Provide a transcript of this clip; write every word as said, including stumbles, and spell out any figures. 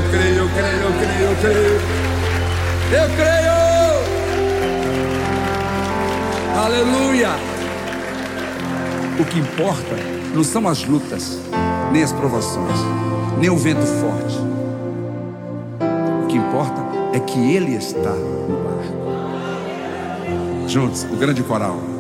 eu creio, eu creio, eu creio, eu creio. Eu creio. Aleluia. O que importa não são as lutas, nem as provações, nem o vento forte. O que importa é que Ele está no barco. Juntos, o grande coral.